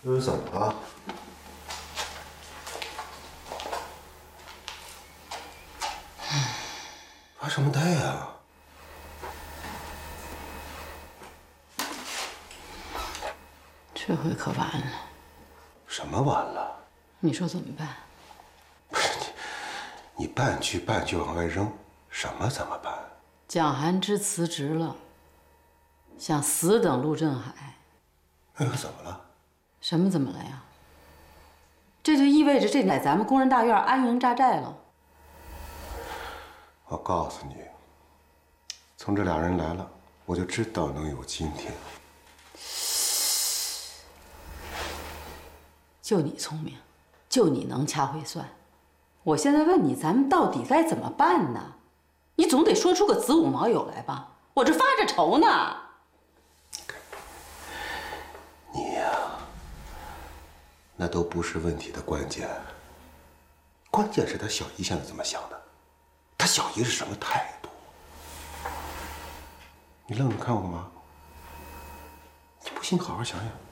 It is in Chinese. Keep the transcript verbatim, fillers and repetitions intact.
这是怎么了？发什么呆呀？ 这回可完了。 什么完了？ 你说怎么办？ 不是你，你半句半句往外扔，什么怎么办？ 蒋寒之辞职了，想死等陆振海。 那又怎么了？ 什么怎么了呀？这就意味着这在咱们工人大院安营扎寨了。 我告诉你，从这俩人来了，我就知道能有今天。 就你聪明，就你能掐会算。我现在问你，咱们到底该怎么办呢？你总得说出个子午卯酉来吧？我这发着愁呢。 你呀，那都不是问题的关键，关键是他小姨现在怎么想的，他小姨是什么态度？你愣着看我干嘛？你不信，好好想想。